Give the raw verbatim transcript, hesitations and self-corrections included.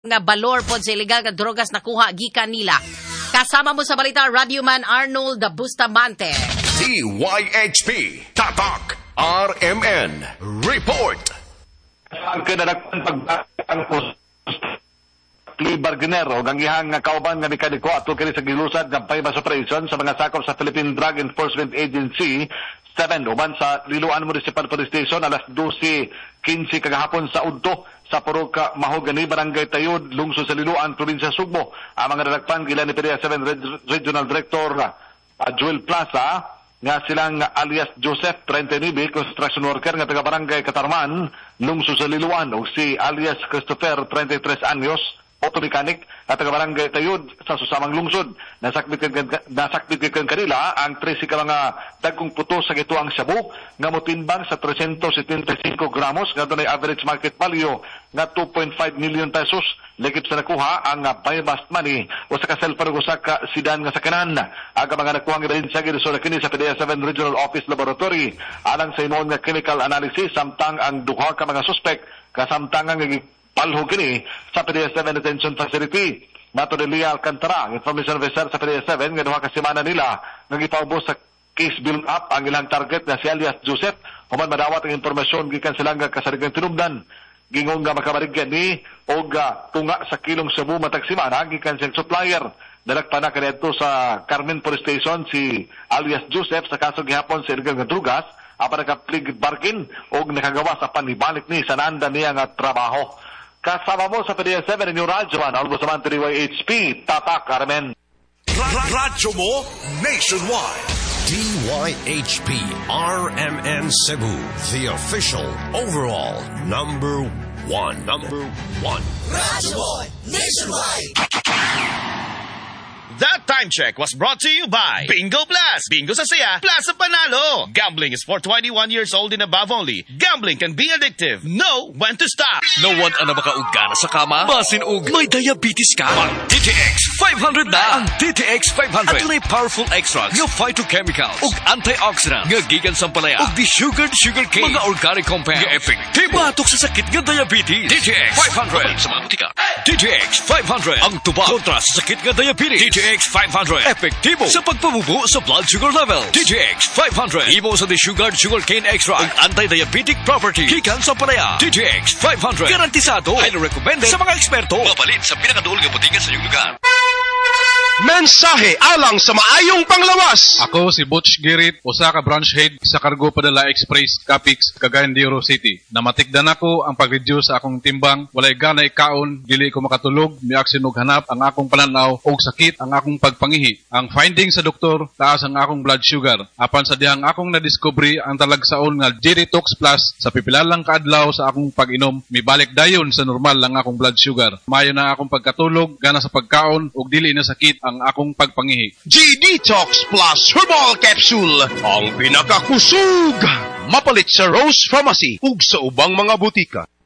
nga balor pod sa illegal nga drogas nakuha gikan nila. Kasama mo sa balita Radio Man Arnold Bustamante. D Y H P Tatak R M N Report. Ang kinadagpan pagbakan po plea bargainer o gangihang nga kauban nga ni Kadiko ato kini sa gilusad ng Paybas Operation sa mga sakop sa Philippine Drug Enforcement Agency seven uban sa Liloan Municipal Police Station alas twelve fifteen kagahapon sa Udto sa Puruka Mahogany Barangay Tayud lungsod sa Liloan Probinsya Sugbo. Ang mga nadagpan gila ni P D A seven Regional Director uh, Joel Plaza nga silang alias Joseph thirty-nine construction worker nga taga Barangay Katarman lungsod sa Liloan ug si alias Christopher thirty-three anyos auto mechanic at taga Barangay Tayud sa susamang lungsod. Nasakbit kan nasakbit kan kanila ang trece ka mga dagkong puto sa gituang shabu nga motimbang sa three hundred seventy-five gramos nga dunay average market value nga two point five million pesos. Legit sa nakuha ang buy-bust money o sa kaselfon usa ka sidan nga sakanan. Aga mga nakuha nga ebidensya girisura kini sa P D A seven Regional Office Laboratory alang sa inoon nga chemical analysis samtang ang duha ka mga suspect kasamtangan nga palho kini sa P D A seven Detention Facility. Mato de Lia Alcantara, information officer sa P D A seven, nga duha ka semana nila nga gipaubos sa case build up ang ilang target na si alias Joseph. Human madawat ang impormasyon gikan silang kasarigang tinubdan. Gingon nga makabarigyan ni og uh, tunga sa kilong sabu matag semana gikan siyang supplier. Dalagpa na kanito sa Carmen Police Station si alias Joseph sa kaso gihapon sa illegal nga drugas apan naka-plead bargain og nakagawa sa panibalik ni sa nanda niya nga trabaho. Kasama mo sa P D A seven in yung radyo, Arnold Bustamante D Y H P, Tatak, Carmen. Radyo mo nationwide. D Y H P R M N Cebu, the official overall number one. Number one. Radyo mo nationwide. That time check was brought to you by Bingo Plus. Bingo sa saya, plus sa panalo. Gambling is for twenty-one years old and above only. Gambling can be addictive. Know when to stop. Nawad ana makaugana sa kama? Basin og may diabetes ka? Ang D T X five hundred na. Ang D T X five hundred. At powerful extracts, nga phytochemicals, ug antioxidants, nga gikan sa palaya, ug di-sugared sugar cane, mga organic compounds, nga epektibo batok sa sakit nga diabetes. D T X five hundred. Sa mga butika. D T X five hundred. Ang tubag kontra sa sakit nga diabetes. D T X five hundred. Epektibo sa pagpabubo sa blood sugar level. D T X five hundred. Imo sa di-sugared sugarcane extract ug anti-diabetic property. Gikan sa palaya. D T X five hundred. Garantisado. Highly recommended sa mga eksperto. Mapalit sa pinakaduol nga butika sa iyong lugar. Mensahe alang sa maayong panglawas. Ako si Butch Girit, usa ka branch head sa Cargo Padala Express, Capix, Cagayan de Oro City. Namatikdan ako ang pag-reduce sa akong timbang, walay ganay kaon, dili ko makatulog, miaksin og hanap ang akong pananaw og sakit ang akong pagpangihi. Ang finding sa doktor, taas ang akong blood sugar. Apan sa dihang akong nadiscovery ang talagsaon nga G-Detox Plus sa pipilalang kaadlaw sa akong pag-inom, mibalik dayon sa normal lang akong blood sugar. Mayo na akong pagkatulog, gana sa pagkaon ug dili na sakit ang akong pagpangihi. G-Detox Plus Herbal Capsule, ang pinakakusog. Mapalit sa Rose Pharmacy ug sa ubang mga butika.